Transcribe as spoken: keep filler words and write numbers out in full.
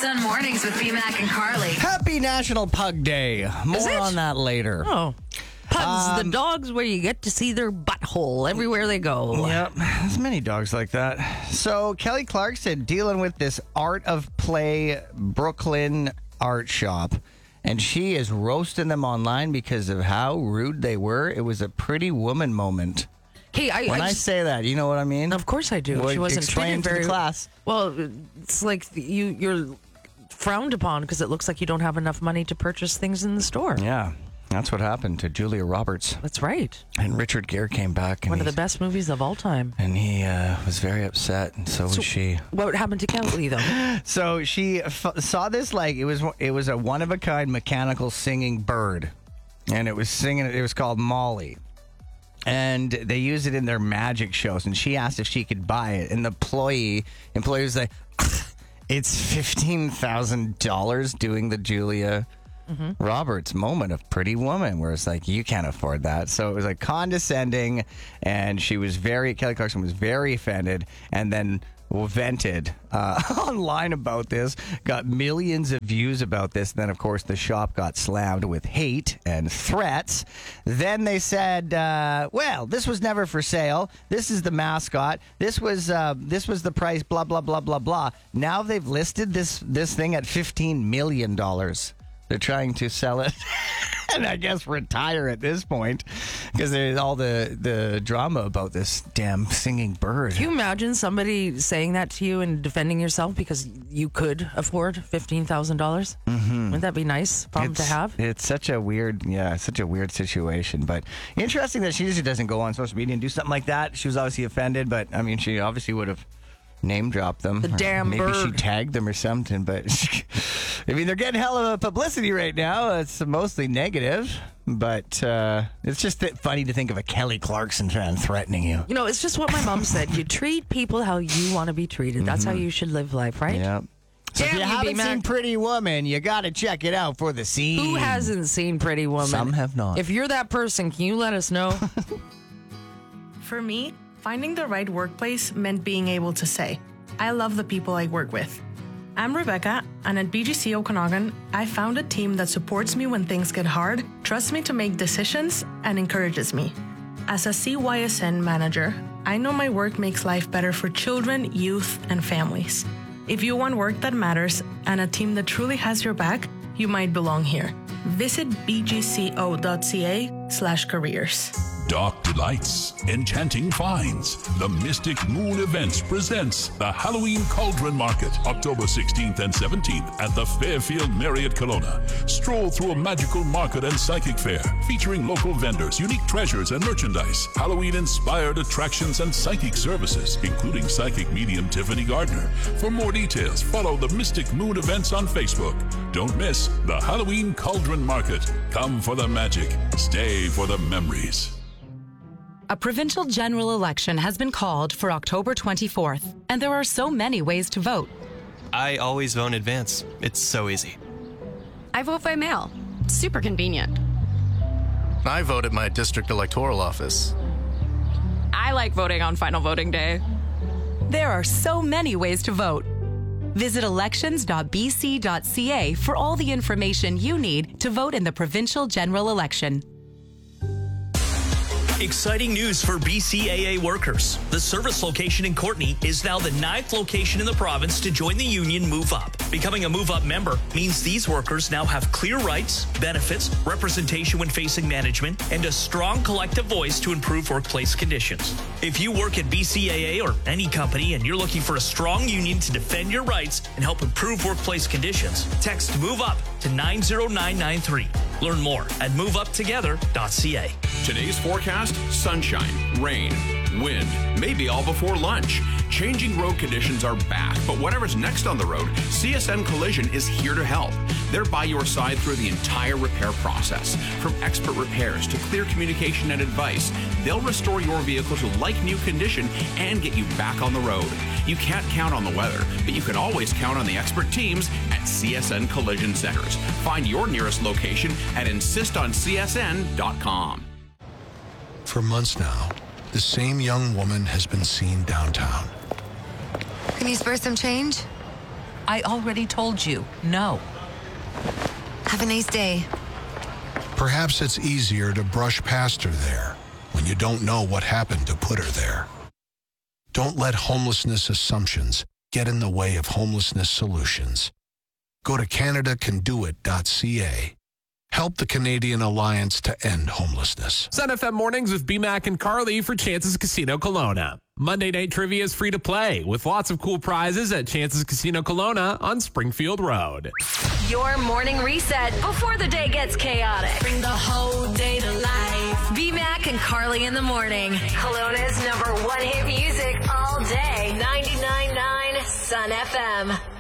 Sun Mornings with B-Mac and Carly. Happy National Pug Day. More it? on that later. Oh. Pugs, Um, the dogs where you get to see their butthole everywhere they go. Yep, there's many dogs like that. So Kelly Clarkson dealing with this Art of Play Brooklyn art shop, and she is roasting them online because of how rude they were. It was a Pretty Woman moment. Hey, I, When I I, just- say that, you know what I mean? Of course I do. Well, she wasn't explain treated to the very class. Well, it's like you you're frowned upon because it looks like you don't have enough money to purchase things in the store. Yeah, that's what happened to Julia Roberts. That's right. And Richard Gere came back, and One of the he's- best movies of all time. and he uh, was very upset, and so, So- was she. What happened to Kelly though? So she f- saw this like it was it was a one of a kind mechanical singing bird, and it was singing. It was called Molly, and they used it in their magic shows. And she asked if she could buy it, and the employee employee was like, "It's fifteen thousand dollars doing the Julia." Roberts moment of Pretty Woman, where it's like, you can't afford that. So it was like condescending, and she was very, Kelly Clarkson was very offended, and then vented uh, online about this, got millions of views about this. Then, of course, the shop got slammed with hate and threats. Then they said, uh, well, this was never for sale. This is the mascot. This was uh, this was the price, blah, blah, blah, blah, blah. Now they've listed this, this thing at fifteen million dollars. They're trying to sell it and I guess retire at this point because there's all the, the drama about this damn singing bird. Can you imagine somebody saying that to you and defending yourself because you could afford fifteen thousand dollars? Mm-hmm. Wouldn't that be nice problem it's, to have? It's such a weird, yeah, such a weird situation. But interesting that she just doesn't go on social media and do something like that. She was obviously offended, but I mean, she obviously would have name dropped them. The Or damn maybe bird. she tagged them or something. But I mean, they're getting hell of a publicity right now. It's mostly negative, but uh, it's just th- funny to think of a Kelly Clarkson fan threatening you. You know, it's just what my mom said. You treat people how you want to be treated. That's how you should live life, right? Yeah. So if Damn you you, haven't B-Mac. seen Pretty Woman, you got to check it out for the scene. Who hasn't seen Pretty Woman? Some have not. If you're that person, can you let us know? For me, finding the right workplace meant being able to say, I love the people I work with. I'm Rebecca, and at B G C Okanagan, I found a team that supports me when things get hard, trusts me to make decisions, and encourages me. As a C Y S N manager, I know my work makes life better for children, youth, and families. If you want work that matters and a team that truly has your back, you might belong here. Visit bgco.ca slash careers. Dock Delights, Enchanting Finds. The Mystic Moon Events presents the Halloween Cauldron Market, October sixteenth and seventeenth at the Fairfield Marriott Kelowna. Stroll through a magical market and psychic fair featuring local vendors, unique treasures and merchandise, Halloween-inspired attractions and psychic services, including psychic medium Tiffany Gardner. For more details, follow the Mystic Moon Events on Facebook. Don't miss the Halloween Cauldron Market. Come for the magic, stay for the memories. A provincial general election has been called for October twenty-fourth, and there are so many ways to vote. I always vote in advance. It's so easy. I vote by mail. Super convenient. I vote at my district electoral office. I like voting on final voting day. There are so many ways to vote. Visit elections dot b c dot c a for all the information you need to vote in the provincial general election. Exciting news for B C A A workers. The service location in Courtenay is now the ninth location in the province to join the union Move Up. Becoming a Move Up member means these workers now have clear rights, benefits, representation when facing management, and a strong collective voice to improve workplace conditions. If you work at B C A A or any company and you're looking for a strong union to defend your rights and help improve workplace conditions, text Move Up to nine zero nine nine three. Learn more at move up together dot c a. Today's forecast, sunshine, rain, wind, maybe all before lunch. Changing road conditions are back, but whatever's next on the road, C S N Collision is here to help. They're by your side through the entire repair process. From expert repairs to clear communication and advice, they'll restore your vehicle to like-new condition and get you back on the road. You can't count on the weather, but you can always count on the expert teams at C S N Collision Centers. Find your nearest location at insist on c s n dot com. For months now, the same young woman has been seen downtown. Can you spare some change? I already told you, no. Have a nice day. Perhaps it's easier to brush past her there when you don't know what happened to put her there. Don't let homelessness assumptions get in the way of homelessness solutions. Go to Canada Can Do It dot C A. Help the Canadian Alliance to End Homelessness. Sun F M Mornings with B Mac and Carly for Chances Casino Kelowna. Monday Night Trivia is free to play with lots of cool prizes at Chances Casino Kelowna on Springfield Road. Your morning reset before the day gets chaotic. Bring the whole day to life. B Mac and Carly in the morning. Kelowna's number one hit music all day. ninety-nine point nine Sun F M.